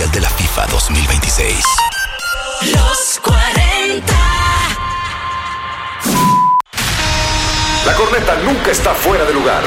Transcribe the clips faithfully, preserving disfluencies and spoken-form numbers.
Mundial de la FIFA dos mil veintiséis. Los cuarenta. La corneta nunca está fuera de lugar.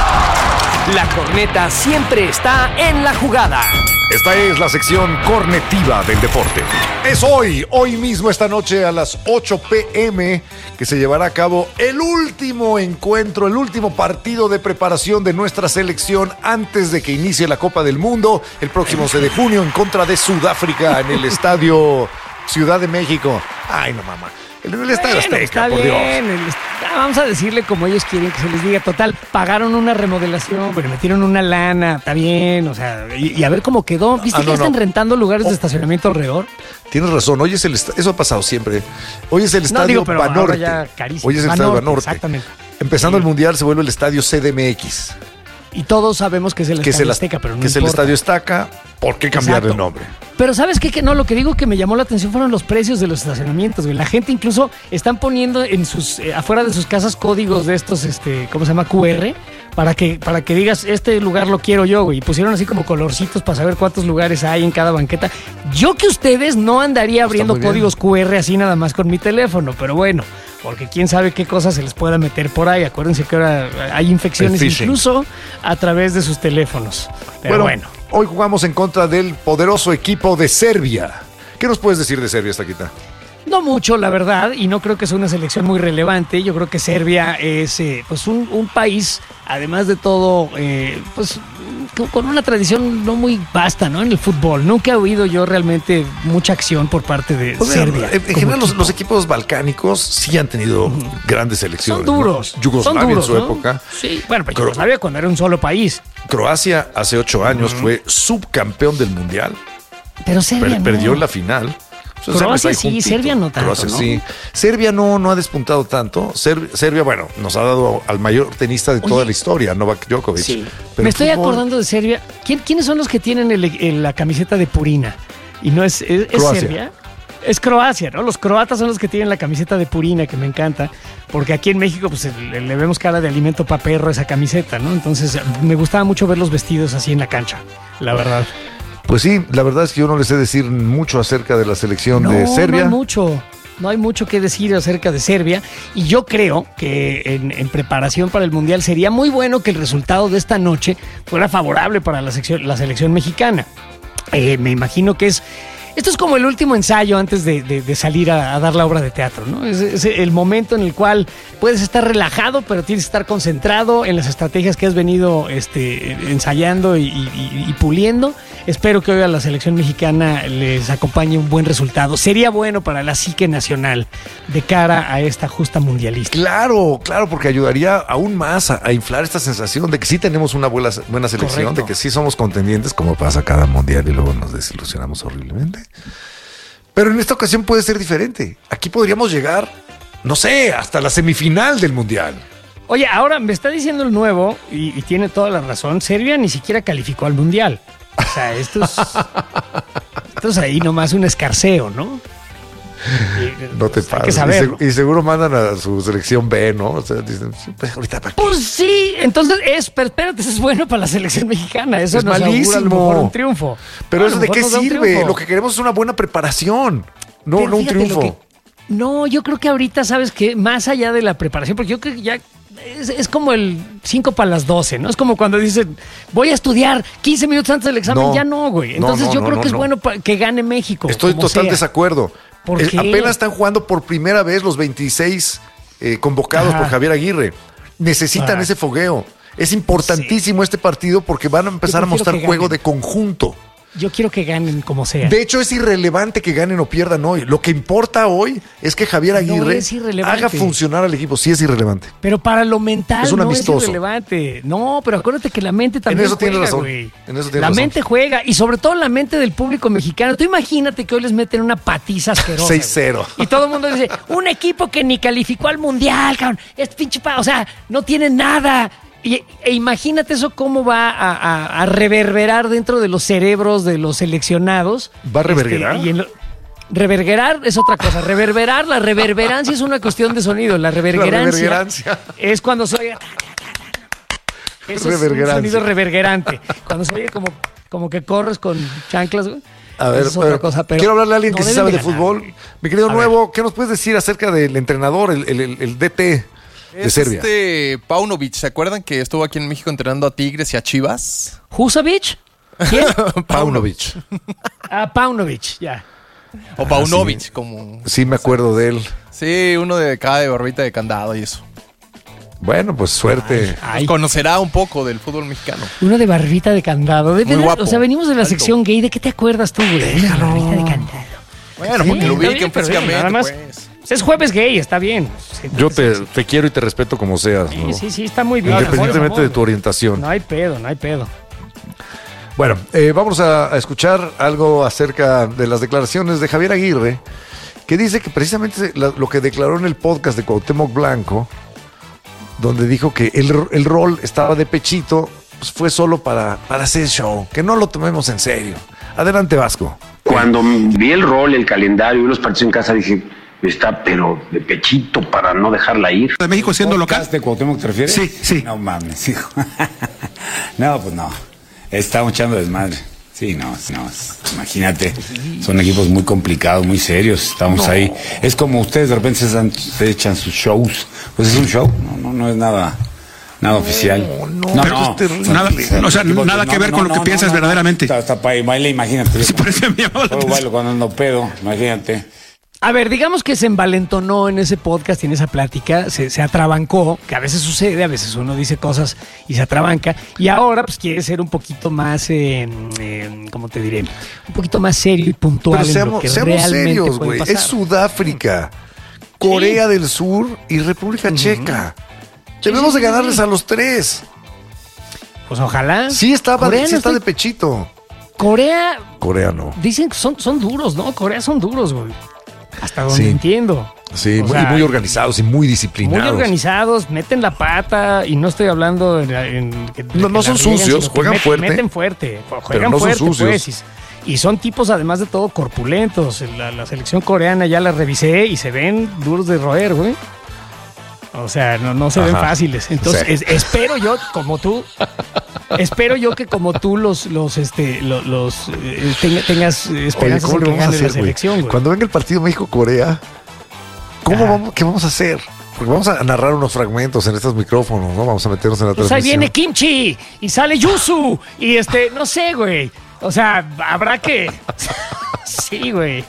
La corneta siempre está en la jugada. Esta es la sección cornetiva del deporte. Es hoy, hoy mismo, esta noche a las ocho p.m. que se llevará a cabo el último encuentro, el último partido de preparación de nuestra selección antes de que inicie la Copa del Mundo el próximo seis de junio en contra de Sudáfrica en el Estadio Ciudad de México. Ay, no, mamá. En el Estadio Bueno, Azteca, está por bien. Dios. El- vamos a decirle como ellos quieren que se les diga. Total, pagaron una remodelación, pero metieron una lana, está bien, o sea, y, y a ver cómo quedó. ¿Viste Ah, que no, están no. rentando lugares Oh. de estacionamiento alrededor? Tienes razón, hoy es el est- eso ha pasado siempre. Hoy es el No, Estadio digo, pero ahora Banorte. ya carísimo. Hoy es el Estadio Banorte, Banorte. exactamente. Empezando Sí. el Mundial se vuelve el Estadio C D M X, Y todos sabemos que es el que es Estadio el, Azteca, pero no que es el importa. Estadio Estaca. ¿Por qué cambiar Exacto. el nombre? Pero ¿sabes qué? Que no, lo que digo que me llamó la atención fueron los precios de los estacionamientos, güey. La gente incluso están poniendo en sus eh, afuera de sus casas códigos de estos, este, ¿cómo se llama? Q R, para que, para que digas, este lugar lo quiero yo, güey. Y pusieron así como colorcitos para saber cuántos lugares hay en cada banqueta. Yo que ustedes no andaría abriendo muy bien. códigos Q R así nada más con mi teléfono, pero bueno, porque quién sabe qué cosas se les pueda meter por ahí. Acuérdense que ahora hay infecciones El phishing. incluso a través de sus teléfonos. Pero bueno. Hoy jugamos en contra del poderoso equipo de Serbia. ¿Qué nos puedes decir de Serbia, Estaquita? No mucho, la verdad, y no creo que sea una selección muy relevante. Yo creo que Serbia es eh, pues un, un país, además de todo, eh, pues con- con una tradición no muy vasta, ¿no? En el fútbol. Nunca he oído yo realmente mucha acción por parte de Pues mira, Serbia. en, en como general, los, equipo. los equipos balcánicos sí han tenido grandes selecciones. Son duros. ¿no? Yugoslavia son duros, en su ¿no? época. Sí, bueno, pero Cro- Yugoslavia cuando era un solo país. Croacia hace ocho años fue subcampeón del Mundial. Pero Serbia Per- no. perdió la final. O sea, Croacia Serbia está ahí sí, juntito. Serbia no tanto, Croacia ¿no? sí. Serbia no, no ha despuntado tanto. Ser- Serbia, bueno, nos ha dado al mayor tenista de toda Oye. la historia, Novak Djokovic. Sí. Pero Me en estoy fútbol, acordando de Serbia. ¿Quién- ¿Quiénes son los que tienen el- el- la camiseta de Purina? Y no es, es, es Croacia. Serbia. Es Croacia, ¿no? Los croatas son los que tienen la camiseta de Purina, que me encanta, porque aquí en México pues le, le vemos cara de alimento pa' perro a esa camiseta, ¿no? Entonces me gustaba mucho ver los vestidos así en la cancha, la verdad. Pues sí, la verdad es que yo no les sé decir mucho acerca de la selección No, de Serbia. no hay mucho. No hay mucho que decir acerca de Serbia. Y yo creo que en, en preparación para el Mundial sería muy bueno que el resultado de esta noche fuera favorable para la, sección- la selección mexicana. Eh, me imagino que es... Esto es como el último ensayo antes de, de- de salir a, a dar la obra de teatro, ¿no? Es, es el momento en el cual puedes estar relajado, pero tienes que estar concentrado en las estrategias que has venido este, ensayando y, y- y puliendo. Espero que hoy a la selección mexicana les acompañe un buen resultado. Sería bueno para la psique nacional de cara a esta justa mundialista. Claro, claro, porque ayudaría aún más a, a inflar esta sensación de que sí tenemos una buena, buena selección, Correcto. de que sí somos contendientes, como pasa cada mundial y luego nos desilusionamos horriblemente. Pero en esta ocasión puede ser diferente. Aquí podríamos llegar, no sé, hasta la semifinal del mundial. Oye, ahora me está diciendo el nuevo, y, y tiene toda la razón, Serbia ni siquiera calificó al mundial. O sea, esto es, esto es ahí nomás un escarceo, ¿no? Y, No te pues, hay pases. que Y, saberlo. seg- y seguro mandan a su selección B, ¿no? O sea, dicen, sí, pues ahorita para qué. Pues sí, entonces es, pero espérate, eso es bueno para la selección mexicana. Eso Es nos augura a lo malísimo. mejor un triunfo. Pero A eso lo de mejor qué nos da un sirve? triunfo. Lo que queremos es una buena preparación, no, Pero no un fíjate lo triunfo. que- no, yo creo que ahorita, ¿sabes qué? Más allá de la preparación, porque yo creo que ya es, es como el cinco para las doce, ¿no? Es como cuando dicen, voy a estudiar quince minutos antes del examen. No. Ya no, güey. No, Entonces no, yo no, creo no, que es no. bueno pa- que gane México. Estoy como total sea. desacuerdo. ¿Por Es- qué? Apenas están jugando por primera vez los veintiséis eh, convocados Ajá. por Javier Aguirre. Necesitan Ah. ese fogueo. Es importantísimo este partido porque van a empezar a prefiero mostrar que juego ganen. de conjunto. Yo quiero que ganen como sea. De hecho, es irrelevante que ganen o pierdan hoy. Lo que importa hoy es que Javier No Aguirre es irrelevante. haga funcionar al equipo. Sí es irrelevante. Pero para lo mental Es un no amistoso. es irrelevante. No, pero acuérdate que la mente también eso tienes juega, razón. güey. En eso tienes La razón. mente juega y sobre todo la mente del público mexicano. Tú imagínate que hoy les meten una patiza asquerosa. seis güey. cero. Y todo el mundo dice, un equipo que ni calificó al mundial, cabrón. Es pinche pa- o sea, no tiene nada. Y, e imagínate eso cómo va a, a- a reverberar dentro de los cerebros de los seleccionados. ¿Va a reverberar? Este, y en lo- reverberar es otra cosa. Reverberar, la reverberancia es una cuestión de sonido. La revergerancia, revergerancia. es cuando soy... Eso es un Revergerancia. sonido revergerante. Cuando se oye como, como que corres con chanclas, güey. A ver, es otra pero cosa, pero quiero hablarle a alguien no que sí deben sabe de, de ganar, fútbol. güey. Mi querido A Nuevo, ver. ¿Qué nos puedes decir acerca del entrenador, el, el, el, el D T de es Serbia? Este Paunovic, ¿se acuerdan que estuvo aquí en México entrenando a Tigres y a Chivas? ¿Husovic? ¿Quién? Paunovic. Ah, Paunovic, ya. O Paunovic, sí. como... Sí, me acuerdo de él. Sí, uno de acá de barbita de candado y eso. Bueno, pues suerte. Ay. Conocerá un poco del fútbol mexicano. Uno de barbita de candado. De Muy verdad, guapo, o sea, venimos de la alto. sección gay. ¿De qué te acuerdas tú, güey? Déjalo. Barbita de candado. Bueno, Sí, porque lo está bien, ubiquen pero físicamente, nada más. pues. Es jueves gay, está bien. Sí, Yo te, sí, te quiero y te respeto como seas, ¿no? Sí, sí, sí, está muy bien. Independientemente amor, de tu orientación. No hay pedo, no hay pedo. Bueno, eh, vamos a, a escuchar algo acerca de las declaraciones de Javier Aguirre, que dice que precisamente la- lo que declaró en el podcast de Cuauhtémoc Blanco, donde dijo que el, el rol estaba de pechito, pues fue solo para, para hacer show, que no lo tomemos en serio. Adelante, Vasco. Cuando vi el rol, el calendario y los partidos en casa, dije, está pero de pechito para no dejarla ir. de México siendo local. ¿De Cuauhtémoc te refieres? Sí, sí. No mames, hijo. No, pues no. Estamos echando desmadre. Sí, no, no. Imagínate. Son equipos muy complicados, muy serios. Estamos ahí. Es como ustedes de repente se, dan- se echan sus shows. Pues es un show. No, no, no es nada. Nada oficial. no, pero es terrible. Nada, o sea, nada que ver con lo que piensas verdaderamente. Hasta, hasta para baile, imagínate. Sí, por eso me llamó la Solo atención. bailo cuando ando pedo, imagínate. A ver, digamos que se envalentonó en ese podcast y en esa plática, se, se atrabancó, que a veces sucede, a veces uno dice cosas y se atrabanca, y ahora pues quiere ser un poquito más, eh, eh, ¿cómo te diré? Un poquito más serio y puntual Pero en lo seamos, que seamos realmente serios, puede güey. pasar. Es Sudáfrica, Corea del Sur y República Checa. Debemos sí, de sí, ganarles sí. a los tres. Pues ojalá. Sí, estaba, Corea sí no está estoy- de pechito. Corea, Corea no. dicen que son, son duros, ¿no? Corea son duros, güey. Hasta donde Sí. entiendo. Sí, O muy, sea, y muy organizados y muy disciplinados. Muy organizados, meten la pata y no estoy hablando en, en- que- de No, que no la son riegan, sucios, sino que juegan meten- fuerte. Meten fuerte, juegan no son fuerte, sucios. pues. Y, y son tipos, además de todo, corpulentos. La, la selección coreana ya la revisé y se ven duros de roer, güey. O sea, no, no se ven Ajá. fáciles. Entonces, Sí. es- espero yo, como tú, espero yo que como tú los, los, este, los, los, eh, tenga- tengas eh, Oye, esperanzas ¿cómo en le que vamos a gane la hacer, güey? selección, güey. Cuando venga el partido México-Corea, ¿cómo Ajá. vamos, ¿qué vamos a hacer? Porque vamos a narrar unos fragmentos en estos micrófonos, ¿no? Vamos a meternos en la Pues ahí transmisión. viene Kimchi y sale Yusu y este, no sé, güey. O sea, habrá que... Sí, güey.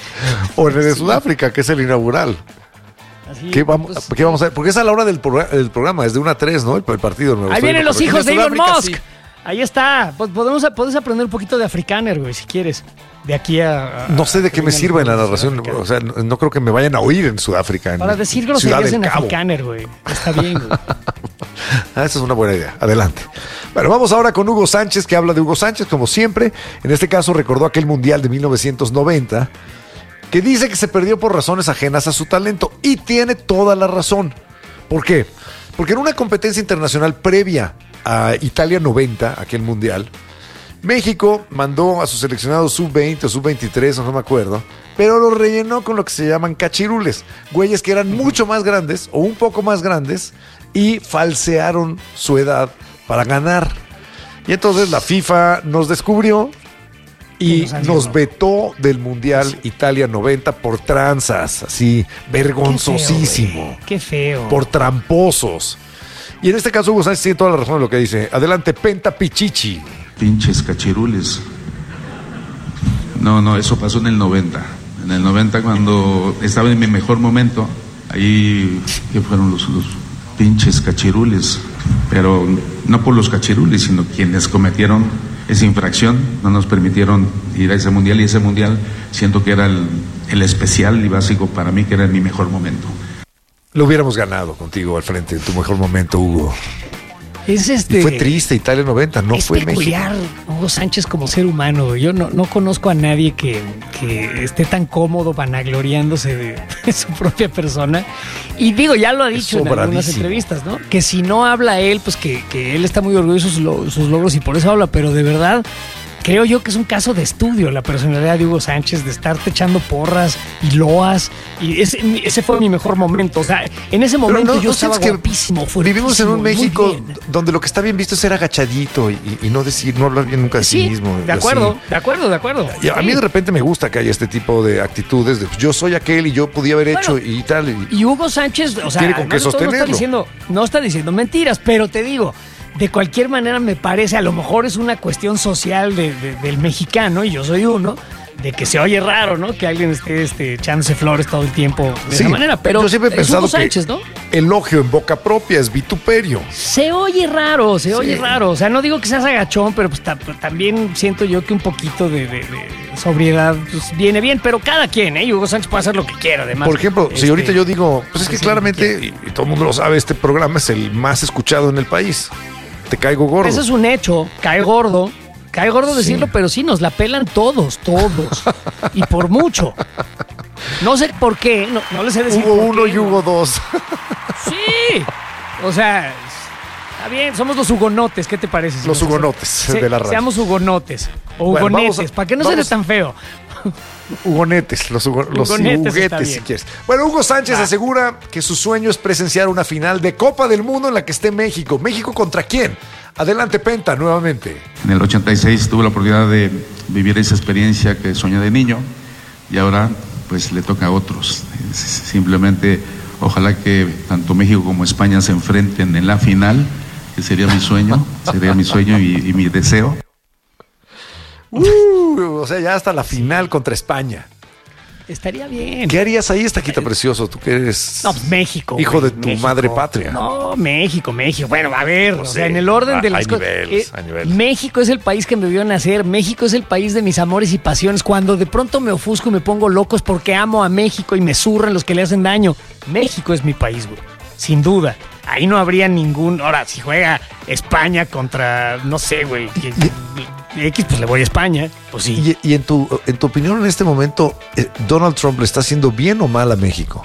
O en el de Sudáfrica, que es el inaugural. Así, ¿Qué vamos, pues, ¿qué vamos a hacer? Porque es a la hora del, progr- del programa, es de una a tres, ¿no? El, el partido. me ahí gustó vienen ir los por hijos de En Elon Sudáfrica, Musk. sí. Ahí está. Pues podemos, puedes aprender un poquito de afrikaner, güey, si quieres. De aquí a... a- No sé de qué me vengan sirva en la los narración. sudafricanos. O sea, no, no creo que me vayan a oír en Sudáfrica. En Para decir Ciudad groserías del en Cabo. afrikaner, güey. Está bien, güey. Ah, esa es una buena idea. Adelante. Bueno, vamos ahora con Hugo Sánchez, que habla de Hugo Sánchez, como siempre. En este caso recordó aquel Mundial de mil novecientos noventa, que dice que se perdió por razones ajenas a su talento. Y tiene toda la razón. ¿Por qué? Porque en una competencia internacional previa a Italia noventa, aquel Mundial, México mandó a sus seleccionados sub veinte o sub veintitrés, o no me acuerdo, pero lo rellenó con lo que se llaman cachirules, güeyes que eran mucho más grandes o un poco más grandes y falsearon su edad para ganar. Y entonces la FIFA nos descubrió Y y nos sancionó. nos vetó del Mundial Italia noventa por tranzas, así, vergonzosísimo, Qué feo. por tramposos. Y en este caso Hugo Sánchez tiene toda la razón en lo que dice. Adelante, Penta Pichichi. Pinches cachirules. No, no, eso pasó en el noventa. En el noventa, cuando estaba en mi mejor momento, ahí que fueron los, los pinches cachirules. Pero no por los cachirules, sino quienes cometieron esa infracción, no nos permitieron ir a ese mundial. Y ese mundial siento que era el, el especial y básico para mí, que era mi mejor momento. Lo hubiéramos ganado contigo al frente en tu mejor momento, Hugo. Es este... Y fue triste Italia noventa, no es fue México. peculiar Hugo Sánchez como ser humano, güey. Yo no, no conozco a nadie que, que esté tan cómodo vanagloriándose de, de su propia persona. Y digo, ya lo ha dicho en algunas sobradísimo. entrevistas, ¿no? Que si no habla él, pues que, que él está muy orgulloso de sus, lo- sus logros y por eso habla, pero de verdad, creo yo que es un caso de estudio la personalidad de Hugo Sánchez, de estarte echando porras y loas. Y ese, ese fue mi mejor momento. O sea, en ese momento no, yo no estaba que guapísimo. Vivimos en un muy México bien. donde lo que está bien visto es ser agachadito y, y no decir, no hablar bien nunca de sí, sí mismo. De acuerdo, así. de acuerdo, de acuerdo. Y a sí. mí de repente me gusta que haya este tipo de actitudes de, pues, yo soy aquel y yo podía haber hecho bueno, y tal. Y, y Hugo Sánchez, o sea, tiene con qué no, sostenerlo. No está, diciendo, no está diciendo mentiras, pero te digo, de cualquier manera me parece, a lo mejor es una cuestión social de, de, del mexicano, y yo soy uno, de que se oye raro, ¿no? Que alguien esté este, echándose flores todo el tiempo de sí, esa manera, pero yo siempre he pensado Hugo Sánchez, que ¿no? elogio en boca propia es vituperio. Se oye raro, se sí. oye raro. O sea, no digo que seas agachón, pero pues ta, también siento yo que un poquito de, de, de sobriedad pues, viene bien, pero cada quien, ¿eh? Hugo Sánchez puede hacer lo que quiera, además. Por ejemplo, este, si ahorita yo digo, pues es que claramente, que y, y todo el mundo lo sabe, este programa es el más escuchado en el país. Te caigo gordo. Eso es un hecho, cae gordo. Cae gordo decirlo, sí. pero sí, nos la pelan todos, todos. Y por mucho. No sé por qué, no, no les sé decir Hugo por uno qué, y no. Hugo dos. Sí. O sea, está bien, somos los hugonotes, ¿qué te parece? Los hugonotes se, de la radio. Seamos hugonotes. O bueno, hugonetes, para que no suene tan feo. Hugonetes, los, hugo, los huguetes, si quieres. Bueno, Hugo Sánchez ah. asegura que su sueño es presenciar una final de Copa del Mundo en la que esté México. ¿México contra quién? Adelante, Penta, nuevamente. En el ochenta y seis tuve la oportunidad de vivir esa experiencia que soñé de niño y ahora pues le toca a otros. Simplemente ojalá que tanto México como España se enfrenten en la final, que sería mi sueño, sería mi sueño y, y mi deseo. Uh, o sea, ya hasta la final contra España. Estaría bien. ¿Qué harías ahí, Taquito Precioso? Tú que eres no, México, hijo güey, de tu México. madre patria. No, México, México. Bueno, a ver, pues o sea, sí. en el orden ah, de las hay cosas. Niveles, eh, hay niveles. México es el país que me vio nacer. México es el país de mis amores y pasiones. Cuando de pronto me ofusco y me pongo locos porque amo a México y me zurran los que le hacen daño. México es mi país, güey. Sin duda. Ahí no habría ningún. Ahora, si juega España contra, no sé, güey. X, pues le voy a España. Pues sí. Y, y en tu en tu opinión, en este momento, eh, ¿Donald Trump le está haciendo bien o mal a México?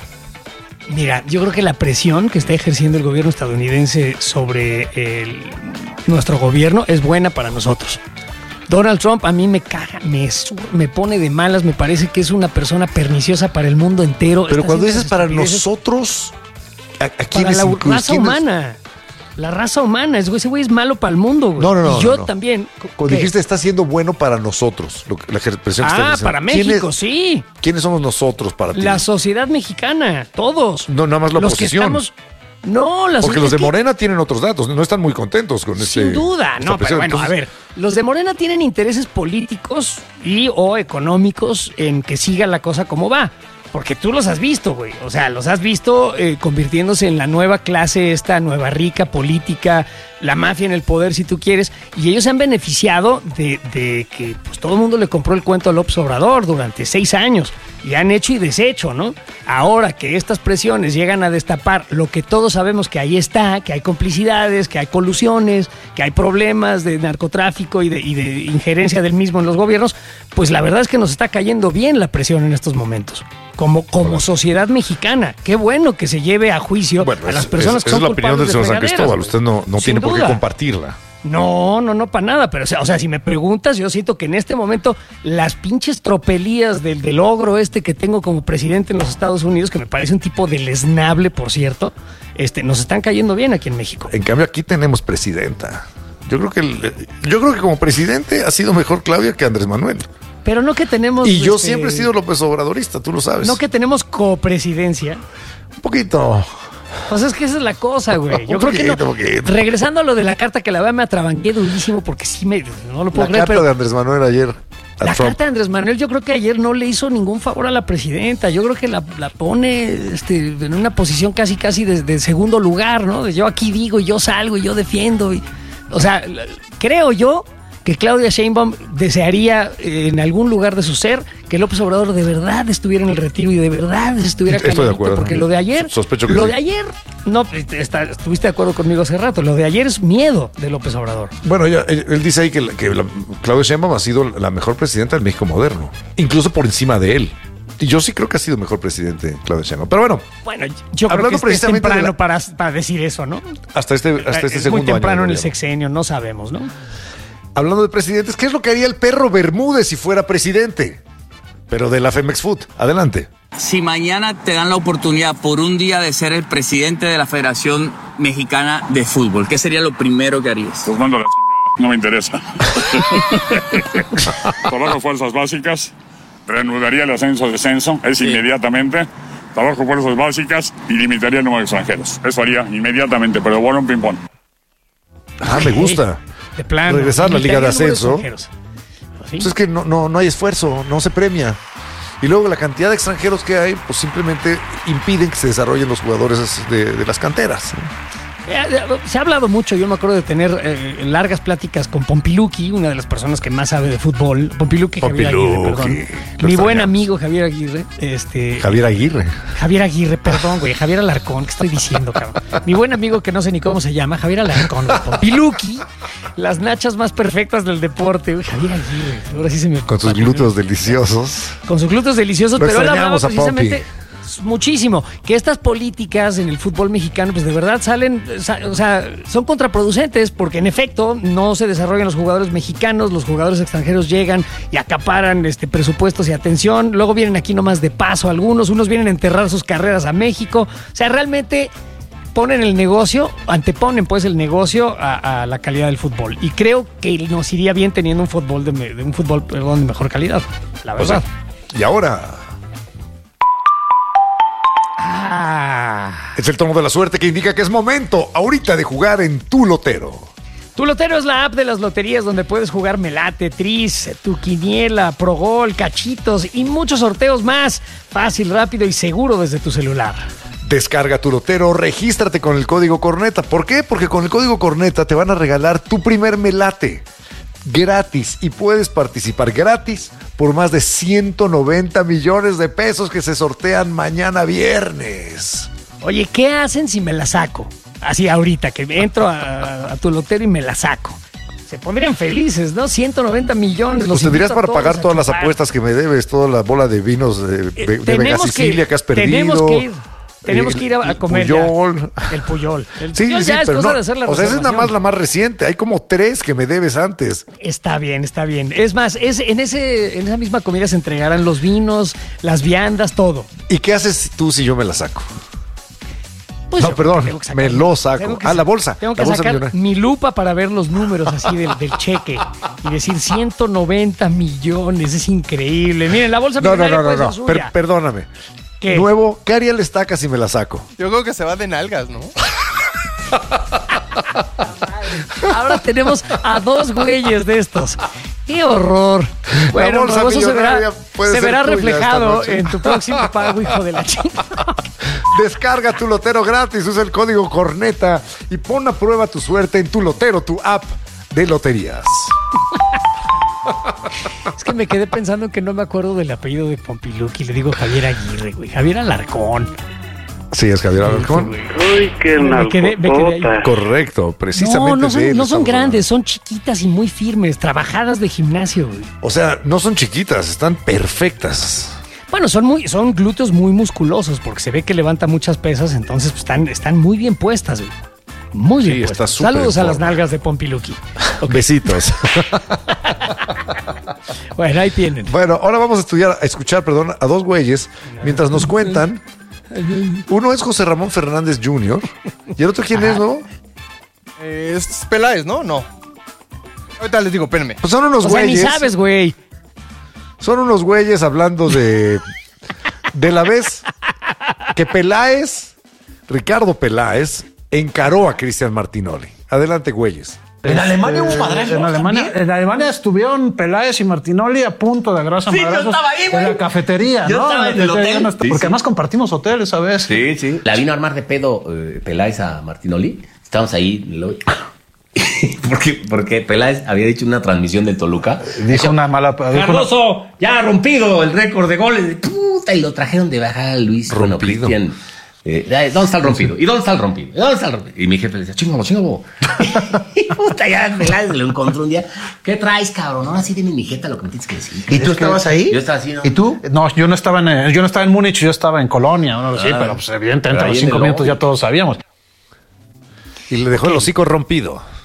Mira, yo creo que la presión que está ejerciendo el gobierno estadounidense sobre el, nuestro gobierno es buena para nosotros. Donald Trump a mí me caga, me, me pone de malas, me parece que es una persona perniciosa para el mundo entero. Pero está cuando dices para nosotros, ¿a, a quiénes para la incluye? raza ¿Quiénes? humana. La raza humana, ese güey es malo para el mundo, güey. No, no, no. Y yo no, no. también. Cuando ¿qué? dijiste está siendo bueno para nosotros, lo, la expresión que Ah, estás para México, sí. ¿Quiénes somos nosotros para ti? La sociedad mexicana, todos. No, nada más la los oposición. Que estamos, no, la Porque los de que, Morena tienen otros datos, no están muy contentos con sin este. Sin duda, no, pero bueno, Entonces, a ver, los de Morena tienen intereses políticos y o económicos en que siga la cosa como va. Porque tú los has visto, güey. O sea, los has visto eh, convirtiéndose en la nueva clase, esta nueva rica política, la mafia en el poder, si tú quieres. Y ellos se han beneficiado de, de que pues, todo el mundo le compró el cuento a López Obrador durante seis años. Y han hecho y deshecho, ¿no? Ahora que estas presiones llegan a destapar lo que todos sabemos que ahí está, que hay complicidades, que hay colusiones, que hay problemas de narcotráfico y de, y de injerencia del mismo en los gobiernos, pues la verdad es que nos está cayendo bien la presión en estos momentos. Como, como sociedad mexicana. Qué bueno que se lleve a juicio bueno, a las es, personas es, que son es la opinión del señor de San Cristóbal. Usted no, no tiene por qué duda. compartirla. No, no, no, para nada. Pero, o sea, o sea, si me preguntas, yo siento que en este momento las pinches tropelías del, del ogro este que tengo como presidente en los Estados Unidos, que me parece un tipo deleznable, por cierto, este, nos están cayendo bien aquí en México. En cambio, aquí tenemos presidenta. Yo creo que el, yo creo que como presidente ha sido mejor Claudia que Andrés Manuel. Pero no que tenemos... Y yo este, siempre he sido López Obradorista, tú lo sabes. No que tenemos copresidencia. Un poquito. Pues es que esa es la cosa, güey. Yo un creo poquito, que no. poquito. Regresando a lo de la carta que la verdad me atrabanqué durísimo porque sí me... No lo puedo La creer, carta pero... de Andrés Manuel ayer. La Trump. carta de Andrés Manuel yo creo que ayer no le hizo ningún favor a la presidenta. Yo creo que la, la pone este, en una posición casi casi de, de segundo lugar, ¿no? De yo aquí digo y yo salgo y yo defiendo. Y, o sea, creo yo que Claudia Sheinbaum desearía eh, en algún lugar de su ser que López Obrador de verdad estuviera en el retiro y de verdad estuviera Estoy de acuerdo. porque lo de ayer, Sospecho que lo sí. de ayer, no, está, estuviste de acuerdo conmigo hace rato, lo de ayer es miedo de López Obrador. Bueno, ella, él, él dice ahí que, la, que la, Claudia Sheinbaum ha sido la mejor presidenta del México moderno, incluso por encima de él. Y yo sí creo que ha sido mejor presidente Claudia Sheinbaum. Pero bueno, bueno yo creo que es, es temprano la, para, para decir eso, ¿no? Hasta este, hasta este es segundo muy temprano año en el sexenio, no sabemos, ¿no? hablando de presidentes, ¿qué es lo que haría el perro Bermúdez si fuera presidente? Pero de la Femex Food. Adelante. Si mañana te dan la oportunidad por un día de ser el presidente de la Federación Mexicana de Fútbol, ¿qué sería lo primero que harías? Pues mando la chingada, no me interesa. Trabajo fuerzas básicas, reanudaría el ascenso-descenso, es sí. inmediatamente. Trabajo fuerzas básicas y limitaría el número de extranjeros. Eso haría inmediatamente, pero bueno, un ping-pong. Ah, me gusta. De plano. Regresar a la Liga de Ascenso. ¿Sí? Pues es que no, no, no hay esfuerzo, no se premia. Y luego la cantidad de extranjeros que hay, pues simplemente impiden que se desarrollen los jugadores de, de las canteras. Se ha hablado mucho, yo me acuerdo de tener eh, largas pláticas con Pompiluki, una de las personas que más sabe de fútbol. Pompiluki, Javier Aguirre, perdón. Mi buen amigo Javier Aguirre. Este, Javier Aguirre. Javier Aguirre, perdón, güey. Javier Alarcón, ¿qué estoy diciendo, cabrón? Mi buen amigo que no sé ni cómo se llama, Javier Alarcón. Güey. Pompiluki, las nachas más perfectas del deporte, güey. Javier Aguirre. Ahora sí se me... Con sus glúteos deliciosos. Con sus glúteos deliciosos, Lo pero él hablaba extrañamos a precisamente... Pompi. Muchísimo, que estas políticas en el fútbol mexicano pues de verdad salen, o sea, son contraproducentes porque en efecto no se desarrollan los jugadores mexicanos, los jugadores extranjeros llegan y acaparan este presupuestos y atención, luego vienen aquí nomás de paso algunos, unos vienen a enterrar sus carreras a México, o sea, realmente ponen el negocio, anteponen pues el negocio a, a la calidad del fútbol y creo que nos iría bien teniendo un fútbol de, de un fútbol, perdón, de mejor calidad, la verdad. O sea, y ahora... Ah. Es el tono de la suerte que indica que es momento ahorita de jugar en Tu Lotero. Tu Lotero es la app de las loterías donde puedes jugar Melate, Tris, Tu Quiniela, Progol, Cachitos y muchos sorteos más. Fácil, rápido y seguro desde tu celular. Descarga Tu Lotero, regístrate con el código Corneta. ¿Por qué? Porque con el código Corneta te van a regalar tu primer Melate gratis y puedes participar gratis por más de ciento noventa millones de pesos que se sortean mañana viernes. Oye, ¿qué hacen si me la saco? Así ahorita, que entro a, a Tu Lotero y me la saco. Se pondrían felices, ¿no? ciento noventa millones. Pues tendrías para pagar todas las apuestas que me debes, toda la bola de vinos de, de, eh, de Vega Sicilia que, que has perdido. Tenemos que ir. Tenemos el, que ir a, a comer Puyol. Ya. El Puyol. El sí, Puyol sí, ya es pero cosa no, de hacer la o sea, esa es nada más reservación. la más reciente. Hay como tres que me debes antes. Está bien, está bien. Es más, es, en, ese, en esa misma comida se entregarán los vinos, las viandas, todo. ¿Y qué haces tú si yo me la saco? Pues no, yo perdón, sacar, me lo saco. Ah, la bolsa. Tengo que la bolsa sacar millonaria. mi lupa para ver los números así del, del cheque y decir ciento noventa millones. Es increíble. Miren, la bolsa No, no, millonaria no, no, puede no. ser Per- suya. perdóname. ¿Qué? Nuevo, ¿qué haría el estaca si me la saco? Yo creo que se va de nalgas, ¿no? Ahora tenemos a dos güeyes de estos. ¡Qué horror! Bueno, bolsa eso se verá, millonaria puede se ser verá tuya reflejado esta noche. en tu próximo pago, hijo de la chingada. Descarga Tu Lotero gratis, usa el código Corneta y pon a prueba tu suerte en Tu Lotero, tu app de loterías. Es que me quedé pensando que no me acuerdo del apellido de Pompiluki. Le digo Javier Aguirre, güey. Javier Alarcón. Sí, es Javier Alarcón. Uy, qué Me quedé- me quedé ahí. nalgotota. Correcto, precisamente No, no de son, él no son estamos grandes, son chiquitas y muy firmes, trabajadas de gimnasio, güey. hablando. O sea, no son chiquitas, están perfectas. Bueno, son muy, son glúteos muy musculosos porque se ve que levanta muchas pesas, entonces pues, están, están muy bien puestas, güey. Muy bien Sí, puestas. está súper Saludos en a las forma. nalgas de Pompiluki. Besitos. Bueno, ahí tienen. Bueno, ahora vamos a estudiar, a escuchar, perdón, a dos güeyes mientras nos cuentan. Uno es José Ramón Fernández junior y el otro quién es, ¿no? Eh, es Peláez, ¿no? No. Ahorita les digo, espérenme. Pues son unos O sea, ni güeyes. sabes, güey. Son unos güeyes hablando de de la vez que Peláez, Ricardo Peláez, encaró a Cristian Martinoli. Adelante, güeyes. En Alemania hubo madrazos En Alemania, también. en Alemania estuvieron Peláez y Martinoli a punto de agarrarse a Sí, yo madrazos estaba ahí, güey. en la cafetería, Yo ¿no? estaba en el Yo hotel. no est- Sí, porque sí. además compartimos hotel esa vez. Sí, sí. La vino a armar de pedo eh, Peláez a Martinoli. Estábamos ahí. Lo... porque, porque Peláez había dicho en una transmisión de Toluca. Dijo una mala. dijo una- Cardoso ya ha rompido el récord de goles. Puta, y lo trajeron de baja a Luis. Bueno, Rompido. Cristian. Eh, ¿Dónde está el rompido? ¿Y dónde está el rompido? ¿Y dónde está el rompido? Y mi jefe le decía, chingalo, chingalo. Y puta, ya Peláez lo encontró un día. ¿Qué traes, cabrón? Ahora sí dime mi jeta lo que me tienes que decir. ¿Y tú estabas ahí? Yo estaba así, ¿no? ¿Y tú? No, yo no estaba en eh, yo no estaba en Múnich, yo estaba en Colonia, ¿no? Sí, Ah, pero pues evidentemente pero a los ahí en cinco el minutos lobby. ya todos sabíamos. Y le dejó el hocico rompido.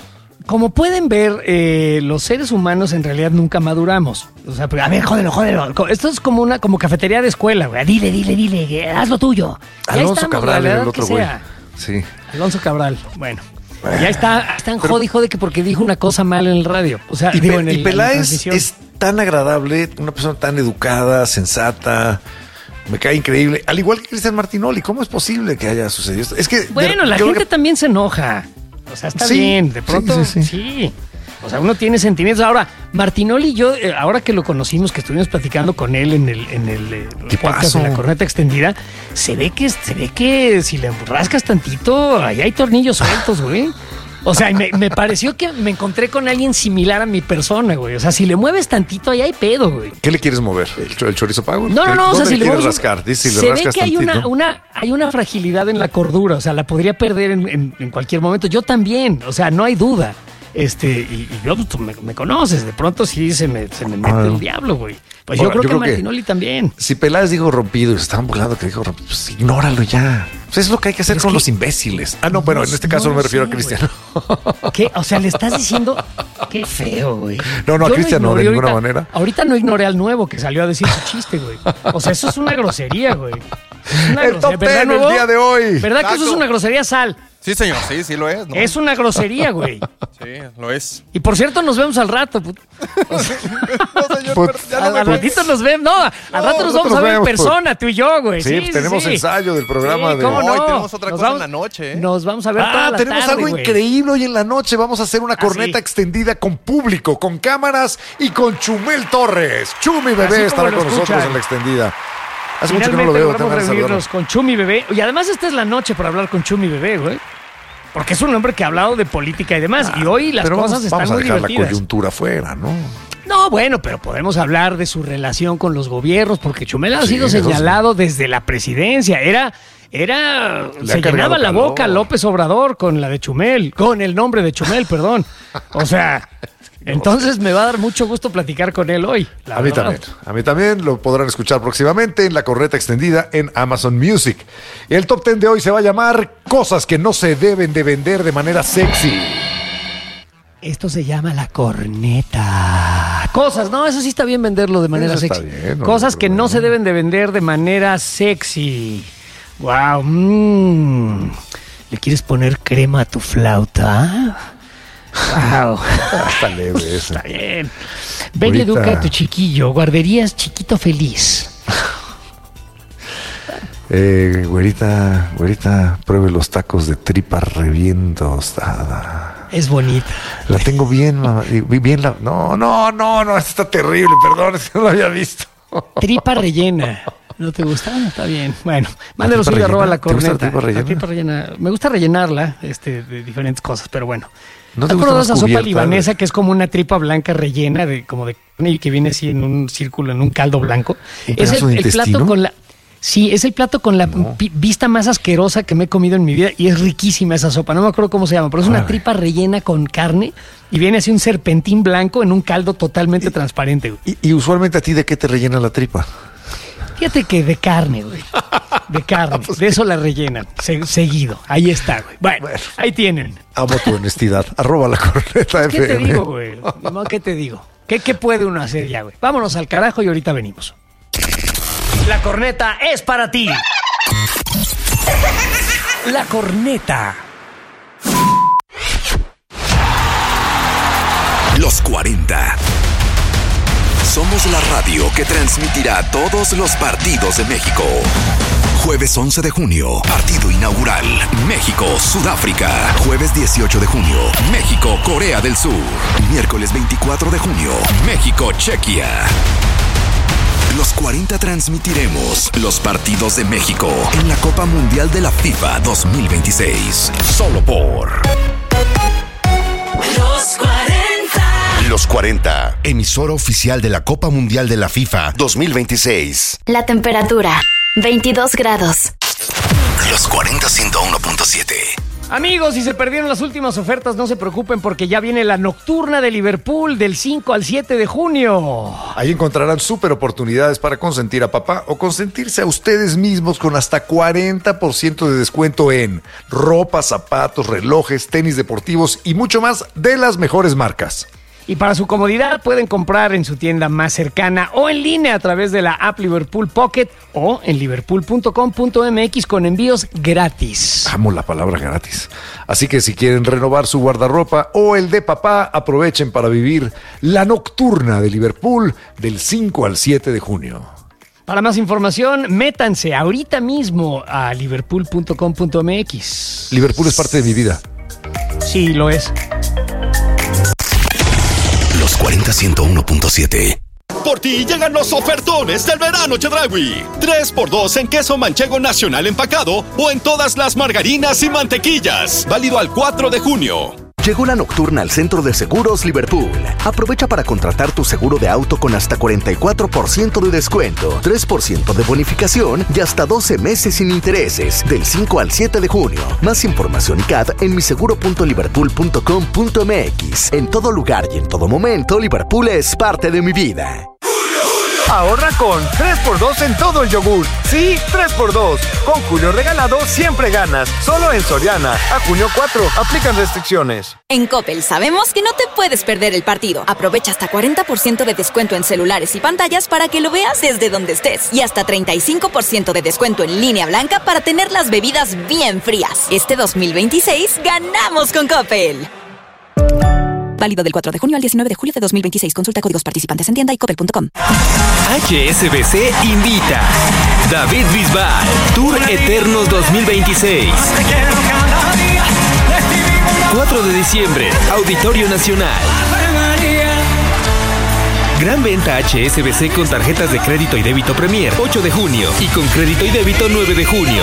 como pueden ver, eh, los seres humanos en realidad nunca maduramos. O sea, a ver, jódelo, jódelo. Esto es como una como cafetería de escuela, güey. Dile, dile, dile, haz lo tuyo. Alonso Cabral era el otro güey. Sí. Alonso Cabral, bueno. Ya está, están jode y jode que porque dijo una cosa mal en el radio. O sea, y, digo, Pe- en el, y Peláez en la es tan agradable, una persona tan educada, sensata. Me cae increíble. Al igual que Cristian Martinoli, ¿cómo es posible que haya sucedido esto? Es que bueno, de, la creo gente que... también se enoja. O sea, está Sí, bien. De pronto, sí, sí, sí. sí. O sea, uno tiene sentimientos. Ahora, Martinoli y yo, eh, ahora que lo conocimos, que estuvimos platicando con él en el, en el eh, podcast de La Corneta Extendida, se ve que se ve que si le rascas tantito, ahí hay tornillos sueltos, güey. O sea, me, me pareció que me encontré con alguien similar a mi persona, güey. O sea, si le mueves tantito, ahí hay pedo, güey. ¿Qué le quieres mover? ¿El, cho- el chorizo pago? No, no, no. O sea, ¿Dónde si le le quieres mueves- rascar? Dice, si se le ve rascas que hay una, tantito. una, hay una fragilidad en la cordura. O sea, la podría perder en, en- en cualquier momento. Yo también. O sea, no hay duda. Este, y, y yo, pues, tú me, me conoces. De pronto sí se me, se me mete Ah. el diablo, güey. Pues Ahora, yo creo yo que creo que- Martinoli también. Si Peláez dijo rompido y se estaban burlando que dijo rompido, pues ignóralo ya. Pues es lo que hay que hacer Es con que- los imbéciles. Ah, no, bueno, en este caso no, no me refiero sé, a Cristiano. ¿Qué? O sea, le estás diciendo qué feo, güey. No, no, a Yo Cristian no, de ignoré ninguna ahorita- manera. Ahorita no ignoré al nuevo que salió a decir su chiste, güey. O sea, eso es una grosería, güey. Es una El grosería, top ¿verdad, ten el Nuevo? día de hoy. ¿Verdad que eso es Exacto. una grosería, Sal? Sí, señor, sí, sí lo es. ¿no? Es una grosería, güey. Sí, lo es. Y por cierto, nos vemos al rato. put- O sea, No, señor, Put- pero ya no al, me al ratito nos vemos. No, al rato nos nosotros vamos a ver en vemos, put. persona, tú y yo, güey. Sí, pues tenemos sí. ensayo del programa Sí, de ¿cómo no? Hoy tenemos otra Nos cosa vamos- en la noche, ¿eh? Nos vamos a ver toda Ah, la tenemos tarde, algo güey. increíble hoy en la noche. Vamos a hacer una corneta sí. extendida con público, con cámaras y con Chumel Torres. Chumi Bebé Así estará como lo con nosotros escuchan. en la extendida. Hace mucho que no Finalmente lo veo. logramos tengo ganas de reunirnos saludarlo. con Chumi Bebé. Y además esta es la noche para hablar con Chumi Bebé, güey. Porque es un hombre que ha hablado de política y demás. y hoy las Pero cosas vamos, están vamos a muy dejar la divertidas. coyuntura fuera, ¿no? No, bueno, pero podemos hablar de su relación con los gobiernos, porque Chumel ha Sí, sido eso sí. señalado desde la presidencia. Era, era, Le se ha cargado llenaba la calor. boca López Obrador con la de Chumel, con el nombre de Chumel, perdón. O sea, entonces me va a dar mucho gusto platicar con él hoy. la A mí verdad. también. A mí también lo podrán escuchar próximamente en la corneta extendida en Amazon Music. Y el top ten de hoy se va a llamar Cosas que no se deben de vender de manera sexy. Esto se llama la corneta. Cosas, no, eso sí está bien venderlo de manera Eso está sexy. bien, no, Cosas no, que no, no no. se deben de vender de manera sexy. Wow. mm. ¿Le quieres poner crema a tu flauta? Wow. Está leve eso. Está bien. Ven y Ahorita- educa a tu chiquillo. Guarderías chiquito feliz. Eh, güerita, güerita, pruebe los tacos de tripa reviento tostada. Es bonita. La tengo bien, mamá. y Bien la. No, no, no, no, esto está terrible, perdón, es que no lo había visto. Tripa rellena. ¿No te gusta? Ah, está bien. Bueno, mándalo tripa suyo arroba rellena? la ¿Te gusta la corneta. tripa rellena? La tripa rellena. Me gusta rellenarla este, de diferentes cosas, pero bueno. ¿No ¿Te te gusta acuerdas de más esa sopa cubierta? libanesa que es como una tripa blanca rellena de como de carne y que viene así en un círculo, en un caldo blanco? ¿Un Es pedazo el, de el plato intestino? con la. Sí, es el plato con la pi- vista más asquerosa que me he comido en mi vida y es riquísima esa sopa. No me acuerdo cómo se llama, pero es una Ay. tripa rellena con carne y viene así un serpentín blanco en un caldo totalmente transparente. güey. Y, y usualmente a ti, ¿de qué te rellena la tripa? Fíjate que de carne, güey. De carne. De eso la rellenan. se- seguido. Ahí está, güey. Bueno, ahí tienen. Amo tu honestidad. Arroba la corneta ¿Qué te F M. digo, güey? No, ¿qué te digo? ¿Qué, ¿Qué puede uno hacer ya, güey? Vámonos al carajo y ahorita venimos. La corneta es para ti. La corneta. Los cuarenta. Somos la radio que transmitirá todos los partidos de México. Jueves once de junio, partido inaugural. México-Sudáfrica. Jueves dieciocho de junio, México-Corea del Sur. Miércoles veinticuatro de junio, México-Chequia. Los cuarenta transmitiremos los partidos de México en la Copa Mundial de la FIFA dos mil veintiséis. Solo por Los cuarenta. Los cuarenta, emisora oficial de la Copa Mundial de la FIFA dos mil veintiséis. La temperatura, veintidós grados. Los cuarenta ciento uno punto siete. Amigos, si se perdieron las últimas ofertas, no se preocupen porque ya viene la nocturna de Liverpool del cinco al siete de junio. Ahí encontrarán súper oportunidades para consentir a papá o consentirse a ustedes mismos con hasta cuarenta por ciento de descuento en ropa, zapatos, relojes, tenis deportivos y mucho más de las mejores marcas. Y para su comodidad pueden comprar en su tienda más cercana o en línea a través de la app Liverpool Pocket o en liverpool punto com punto m x con envíos gratis. Amo la palabra gratis. Así que si quieren renovar su guardarropa o el de papá, aprovechen para vivir la nocturna de Liverpool del cinco al siete de junio. Para más información, métanse ahorita mismo a liverpool punto com punto m x. Liverpool es parte de mi vida. Sí, lo es. Los cuarenta ciento uno punto siete. Por ti llegan los ofertones del verano Chedraui. tres por dos en queso manchego nacional empacado o en todas las margarinas y mantequillas. Válido al cuatro de junio. Llegó la nocturna al Centro de Seguros Liverpool. Aprovecha para contratar tu seguro de auto con hasta cuarenta y cuatro por ciento de descuento, tres por ciento de bonificación y hasta doce meses sin intereses, del cinco al siete de junio. Más información y C A D en miseguro punto liverpool punto com punto m x. En todo lugar y en todo momento, Liverpool es parte de mi vida. Ahorra con tres por dos en todo el yogur. Sí, tres por dos. Con Julio Regalado siempre ganas. Solo en Soriana. A junio cuatro. Aplican restricciones. En Coppel sabemos que no te puedes perder el partido. Aprovecha hasta cuarenta por ciento de descuento en celulares y pantallas para que lo veas desde donde estés. Y hasta treinta y cinco por ciento de descuento en línea blanca para tener las bebidas bien frías. Este dos mil veintiséis ganamos con Coppel. Válido del cuatro de junio al diecinueve de julio de dos mil veintiséis. Consulta códigos participantes en tienda y coppel punto com. H S B C invita David Bisbal Tour Eternos dos mil veintiséis. cuatro de diciembre, Auditorio Nacional. Gran venta H S B C con tarjetas de crédito y débito Premier, ocho de junio. Y con crédito y débito, nueve de junio.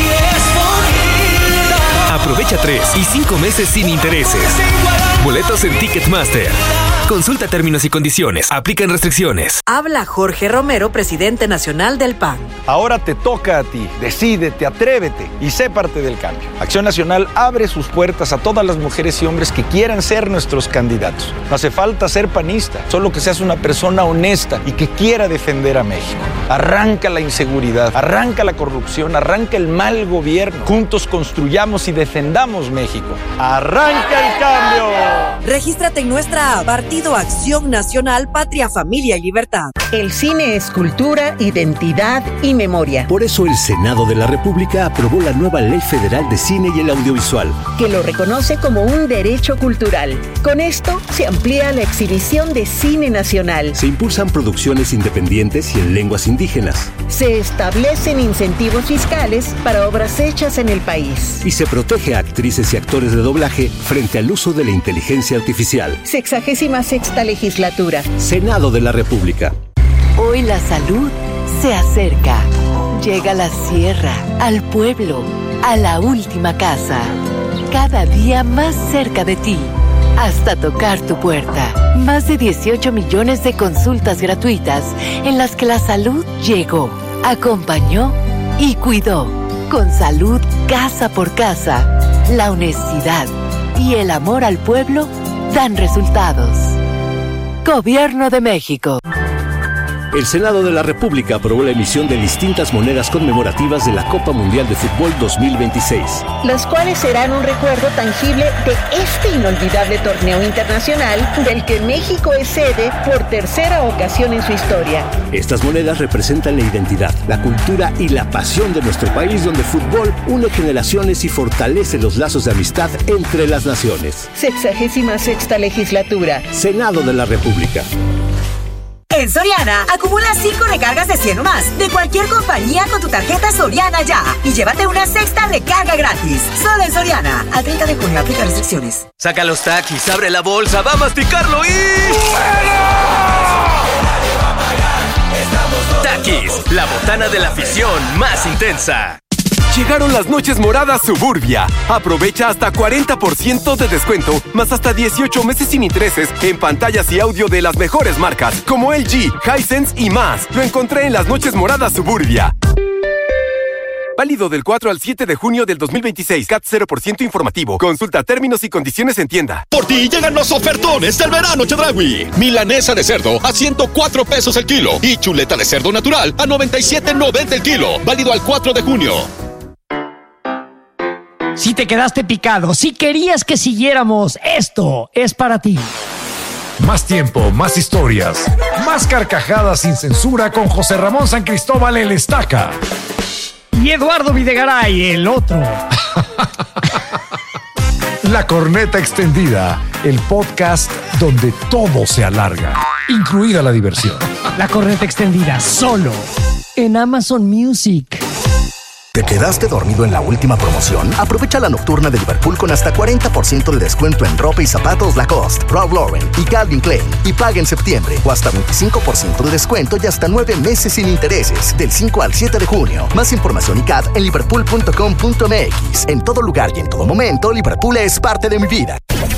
Aprovecha tres y cinco meses sin intereses. Boletos en Ticketmaster. Consulta términos y condiciones. Aplican restricciones. Habla Jorge Romero, presidente nacional del P A N. Ahora te toca a ti. Decídete, atrévete y sé parte del cambio. Acción Nacional abre sus puertas a todas las mujeres y hombres que quieran ser nuestros candidatos. No hace falta ser panista, solo que seas una persona honesta y que quiera defender a México. Arranca la inseguridad, arranca la corrupción, arranca el mal gobierno. Juntos construyamos y defendamos México. ¡Arranca el cambio! Regístrate en nuestra app Partido Acción Nacional, Patria, Familia y Libertad. El cine es cultura, identidad y memoria. Por eso el Senado de la República aprobó la nueva Ley Federal de Cine y el Audiovisual, que lo reconoce como un derecho cultural. Con esto se amplía la exhibición de cine nacional. Se impulsan producciones independientes y en lenguas indígenas. Se establecen incentivos fiscales para obras hechas en el país. Y se protege a actrices y actores de doblaje frente al uso de la inteligencia artificial. Sexagésima sexta legislatura. Senado de la República. Hoy la salud se acerca. Llega a la sierra, al pueblo, a la última casa. Cada día más cerca de ti. Hasta tocar tu puerta. Más de dieciocho millones de consultas gratuitas en las que la salud llegó, acompañó y cuidó. Con salud casa por casa, la honestidad y el amor al pueblo dan resultados. Gobierno de México. El Senado de la República aprobó la emisión de distintas monedas conmemorativas de la Copa Mundial de Fútbol dos mil veintiséis. Las cuales serán un recuerdo tangible de este inolvidable torneo internacional del que México es sede por tercera ocasión en su historia. Estas monedas representan la identidad, la cultura y la pasión de nuestro país, donde el fútbol une generaciones y fortalece los lazos de amistad entre las naciones. Sexagésima sexta legislatura. Senado de la República. En Soriana, acumula cinco recargas de cien o más de cualquier compañía con tu tarjeta Soriana Ya y llévate una sexta recarga gratis. Solo en Soriana. Al treinta de junio aplica restricciones. Saca los taquis, abre la bolsa, va a masticarlo y... Taquis, la botana de la afición más intensa. Llegaron las noches moradas Suburbia. Aprovecha hasta cuarenta por ciento de descuento, más hasta dieciocho meses sin intereses en pantallas y audio de las mejores marcas, como L G, Hisense y más. Lo encontré en las noches moradas Suburbia. Válido del cuatro al siete de junio del dos mil veintiséis. C A T cero por ciento informativo. Consulta términos y condiciones en tienda. Por ti llegan los ofertones del verano Chedraui. Milanesa de cerdo a ciento cuatro pesos el kilo y chuleta de cerdo natural a noventa y siete noventa el kilo. Válido al cuatro de junio. Si te quedaste picado, si querías que siguiéramos, esto es para ti. Más tiempo, más historias, más carcajadas sin censura con José Ramón San Cristóbal el Estaca. Y Eduardo Videgaray, el otro. La Corneta Extendida, el podcast donde todo se alarga, incluida la diversión. La Corneta Extendida, solo en Amazon Music. ¿Te quedaste dormido en la última promoción? Aprovecha la nocturna de Liverpool con hasta cuarenta por ciento de descuento en ropa y zapatos Lacoste, Ralph Lauren y Calvin Klein. Y paga en septiembre o hasta veinticinco por ciento de descuento y hasta nueve meses sin intereses. Del cinco al siete de junio. Más información y C A D en liverpool punto com punto m x. En todo lugar y en todo momento, Liverpool es parte de mi vida.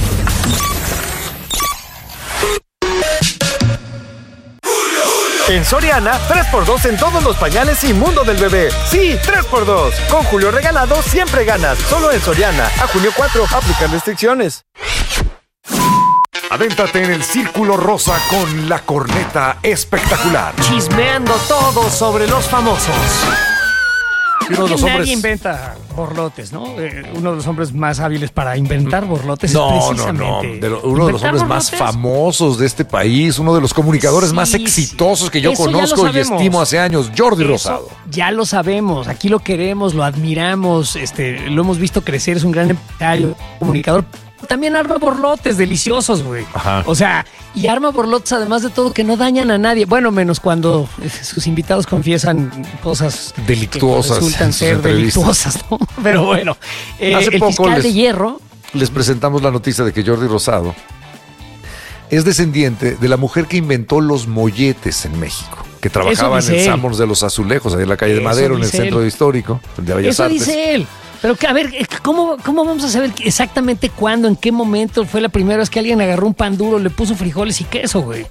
En Soriana, tres por dos en todos los pañales y mundo del bebé. Sí, tres por dos. Con Julio Regalado siempre ganas. Solo en Soriana. A junio cuatro, aplican restricciones. Adéntrate en el Círculo Rosa con la Corneta Espectacular. Chismeando todo sobre los famosos. Uno de los hombres... Nadie inventa borlotes, ¿no? Eh, uno de los hombres más hábiles para inventar borlotes no, es precisamente... No, no, de lo, uno de los hombres borlotes? más famosos de este país, uno de los comunicadores sí, más exitosos que yo conozco y estimo hace años, Jordi Eso Rosado. Ya lo sabemos, aquí lo queremos, lo admiramos, este, lo hemos visto crecer, es un gran empresario, comunicador. También arma borlotes deliciosos, güey. O sea, y arma borlotes además de todo que no dañan a nadie. Bueno, menos cuando sus invitados confiesan cosas delictuosas. Que resultan ser delictuosas, ¿no? Pero bueno, eh, Hace el poco fiscal les, de Hierro... Les presentamos la noticia de que Jordi Rosado es descendiente de la mujer que inventó los molletes en México, que trabajaba en el Sanborns de los Azulejos, ahí en la calle de Madero, en el centro histórico de Bellas Eso Artes. dice él. Pero que, a ver, ¿cómo, ¿cómo vamos a saber exactamente cuándo, en qué momento fue la primera vez que alguien agarró un pan duro, le puso frijoles y queso, güey?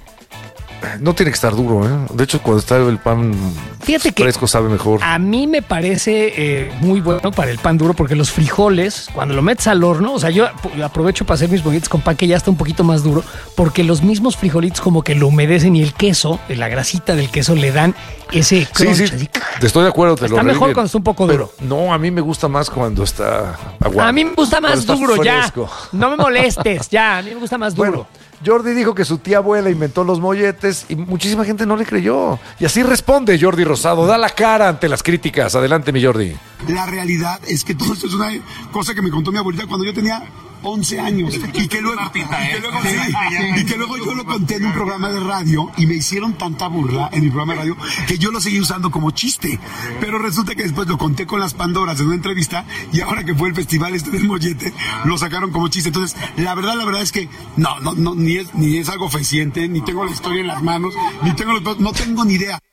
No tiene que estar duro, ¿eh? De hecho, cuando está el pan Fíjate fresco que sabe mejor. A mí me parece eh, muy bueno para el pan duro porque los frijoles, cuando lo metes al horno, o sea, yo aprovecho para hacer mis bollitos con pan que ya está un poquito más duro, porque los mismos frijolitos como que lo humedecen y el queso, la grasita del queso le dan ese crunch. Sí, sí, así. Estoy de acuerdo. Te está lo mejor reviven, cuando está un poco duro. Pero no, a mí me gusta más cuando está aguado. A mí me gusta más duro, ya. Fresco. No me molestes, ya. A mí me gusta más duro. Bueno, Jordi dijo que su tía abuela inventó los molletes y muchísima gente no le creyó. Y así responde Jordi Rosado, da la cara ante las críticas. Adelante, mi Jordi. La realidad es que todo esto es una cosa que me contó mi abuelita cuando yo tenía once años y que luego, y que luego, sí, y que luego yo lo conté en un programa de radio y me hicieron tanta burla en mi programa de radio que yo lo seguí usando como chiste, pero resulta que después lo conté con las Pandoras en una entrevista y ahora que fue el festival este del mollete lo sacaron como chiste. Entonces la verdad la verdad es que no, no, no ni es, ni es algo fehaciente, ni tengo la historia en las manos, ni tengo los, no tengo ni idea.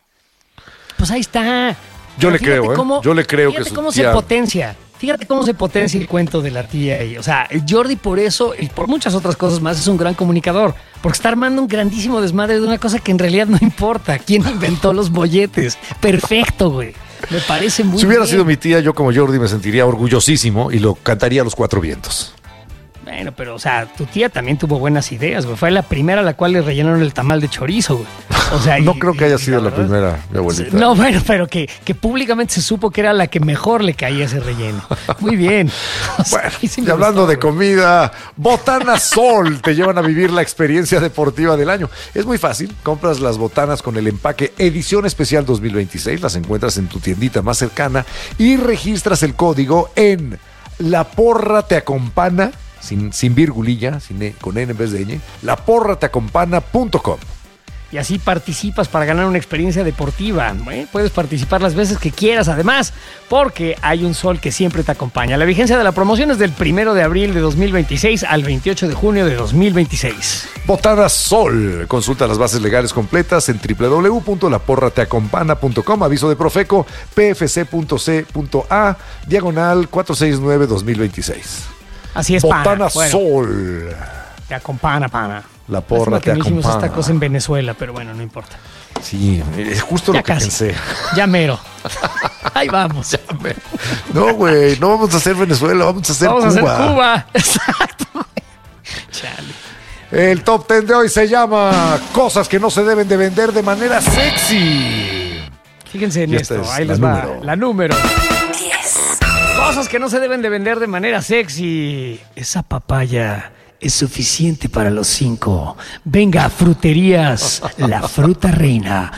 Pues ahí está. Yo le creo, ¿eh? Cómo, yo le creo fíjate que su cómo tía... se potencia. Fíjate cómo se potencia el cuento de la tía. Y, o sea, Jordi por eso y por muchas otras cosas más es un gran comunicador. Porque está armando un grandísimo desmadre de una cosa que en realidad no importa. ¿Quién inventó los molletes? Perfecto, güey. Me parece muy bien. Si hubiera sido mi tía, yo como Jordi me sentiría orgullosísimo y lo cantaría a los cuatro vientos. Bueno, pero, o sea, tu tía también tuvo buenas ideas, güey. Fue la primera a la cual le rellenaron el tamal de chorizo, güey. O sea, no y, creo que haya y, sido la, la primera, mi abuelita. No, bueno, pero que, que públicamente se supo que era la que mejor le caía ese relleno. Muy bien. O sea, bueno, sí y hablando gustó, de comida, Botana Sol te llevan a vivir la experiencia deportiva del año. Es muy fácil. Compras las botanas con el empaque Edición Especial dos mil veintiséis. Las encuentras en tu tiendita más cercana y registras el código en La Porra Te Acompana. Sin, sin virgulilla, sin e, con N en vez de ñ, la porra te acompana punto com. Y así participas para ganar una experiencia deportiva. ¿eh? Puedes participar las veces que quieras, además, porque hay un sol que siempre te acompaña. La vigencia de la promoción es del primero de abril de dos mil veintiséis al veintiocho de junio de dos mil veintiséis. Botana Sol. Consulta las bases legales completas en doble u doble u doble u punto la porra te acompana punto com. Aviso de Profeco, p f c punto c punto a, diagonal cuatrocientos sesenta y nueve dos mil veintiséis. Así es, Botana pana. Bueno, Sol. Te acompana, pana. La porra te acompana. Hicimos acompana. esta cosa en Venezuela, pero bueno, no importa. Sí, es justo Ya lo que casi. pensé. Ya mero. Ahí vamos. Ya me- No, güey, no vamos a hacer Venezuela, vamos a hacer Vamos Cuba. a hacer Cuba. Exacto. güey. Chale. El top ten de hoy se llama Cosas que no se deben de vender de manera sexy. Fíjense en Y esta esto. es Ahí la les va. número. La número. Cosas que no se deben de vender de manera sexy. Esa papaya es suficiente para los cinco. Venga, fruterías. La fruta reina.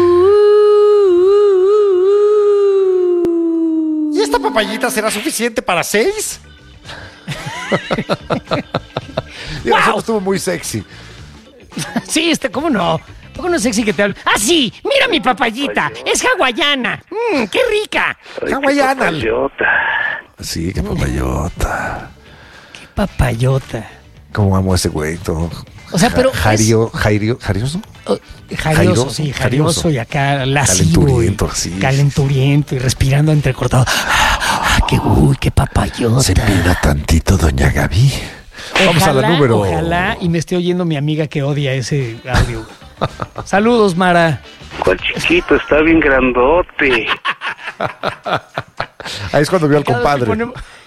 ¿Y esta papayita será suficiente para seis? Y Wow. eso estuvo muy sexy. Sí, este, ¿cómo no? ¿Cómo no es sexy que te hable? ¡Ah, sí! ¡Mira mi papayita! ¡Es hawaiana! ¡Mmm, qué rica! Hawaiana. Sí, qué papayota. ¡Qué papayota! Cómo amo a ese güey. Todo. O sea, pero es- Jairo, Jairo, ¿Jarioso? Oh, jarioso, Jairoso, sí, jarioso jarioso. y acá lascivo. Calenturiento, y, sí. Calenturiento y respirando entrecortado. Ah, qué uy, qué papayota. Se pida tantito, doña Gaby. Vamos a la Ojalá, número. Ojalá y me esté oyendo mi amiga que odia ese audio. Saludos, Mara. ¿Cuál chiquito? Está bien grandote. Ahí es cuando vio al Cada vez que compadre. ponemos-